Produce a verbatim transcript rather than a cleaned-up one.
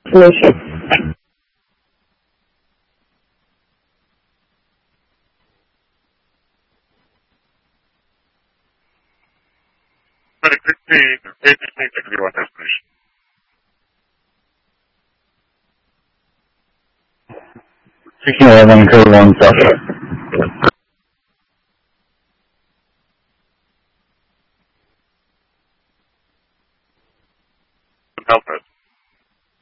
Solution. Very quickly, eight fifteen degree one destination. sixteen eleven, code one, South. Alfred.